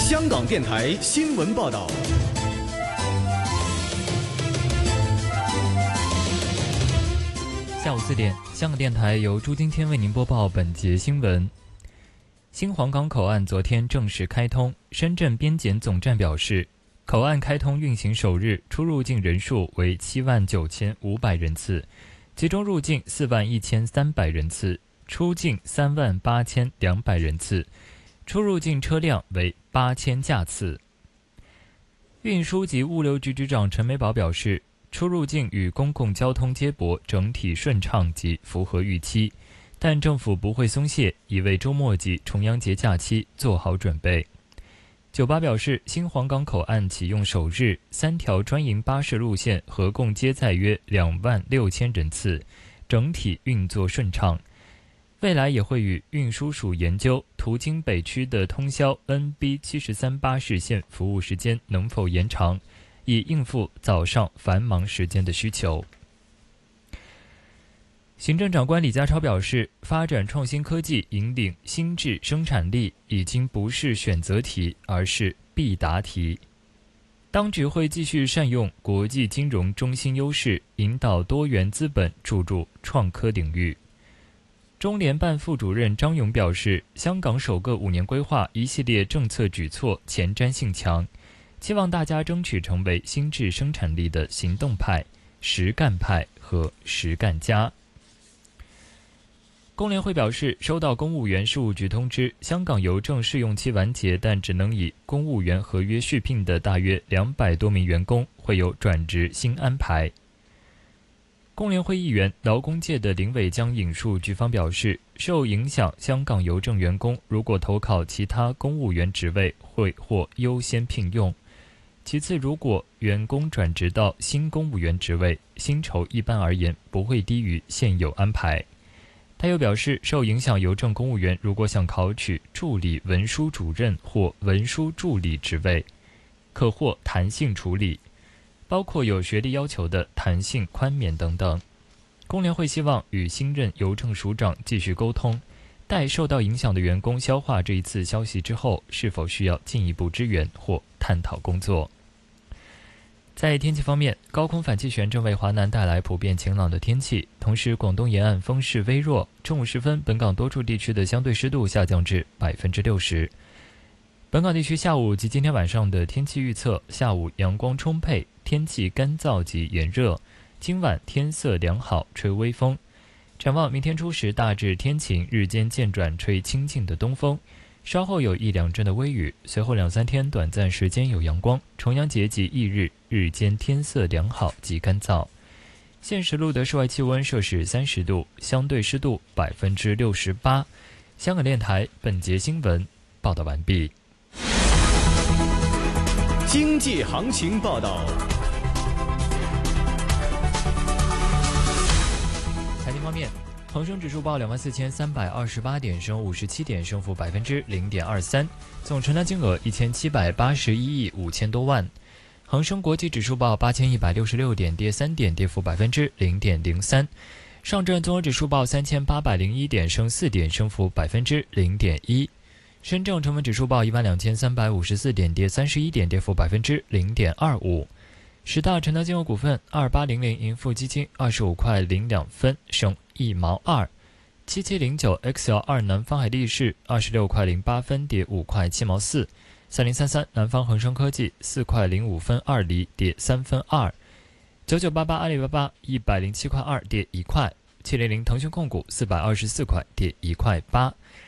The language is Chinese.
香港电台新闻报道。 下午4点，香港电台由朱金天为您播报本节新闻。新皇岗口岸昨天正式开通，深圳边检总站表示，口岸开通运行首日出入境人数为79500人次，其中入境41300人次，出境38200人次，出入境车辆为8000架次。运输及物流局局长陈美宝表示，出入境与公共交通接驳整体顺畅及符合预期，但政府不会松懈，已为周末及重阳节假期做好准备。98表示，新皇岗口岸启用首日，3条专营巴士路线合共接载约26000人次，整体运作顺畅。未来也会与运输署研究途经北区的通宵 NB73 巴士线服务时间能否延长，以应付早上繁忙时间的需求。行政长官李家超表示，发展创新科技引领新质生产力已经不是选择题，而是必答题。当局会继续善用国际金融中心优势，引导多元资本注入创科领域。中联办副主任张勇表示，香港首个5年规划一系列政策举措前瞻性强，期望大家争取成为新质生产力的行动派、实干派和实干家。工联会表示，收到公务员事务局通知，香港邮政试用期完结，但只能以公务员合约续聘的大约200多名员工会有转职新安排。工联会议员、劳工界的林伟江引述局方表示，受影响香港邮政员工如果投考其他公务员职位，会获优先聘用。其次，如果员工转职到新公务员职位，薪酬一般而言不会低于现有安排。他又表示，受影响邮政公务员如果想考取助理文书主任或文书助理职位，可获弹性处理，包括有学历要求的弹性宽免等等。工联会希望与新任邮政署长继续沟通，待受到影响的员工消化这一次消息之后，是否需要进一步支援或探讨工作。在天气方面，高空反气旋正为华南带来普遍晴朗的天气，同时广东沿岸风势微弱。中午时分，本港多处地区的相对湿度下降至60%。本港地区下午及今天晚上的天气预测：下午阳光充沛，天气干燥及炎热，今晚天色良好，吹微风。展望明天初时大致天晴，日间渐转吹清劲的东风，稍后有1-2阵的微雨，随后2-3天短暂时间有阳光。重阳节及翌日日间天色良好及干燥。现时录得室外气温摄氏30度，相对湿度68%。香港电台本节新闻报道完毕。 经济行情报道。 财经方面，恒生指数报24,328点，升57点，升幅0.23%，总成交金额1781亿5000多万。恒生国际指数报8166点，跌3点，跌幅0.03%。上证综合指数报3801点，升4点，升幅0.1%。深证成分指数报12354点，跌31点，跌幅0.25%。十大成交金额股份：2800盈富基金25块02分，升1毛2；7709 XL2 南方海力士26块08分，跌5块7毛4；3033南方恒生科技4块05分2厘，跌3分2；9988阿里巴巴107块2，跌1块；700腾讯控股424块，跌1块8。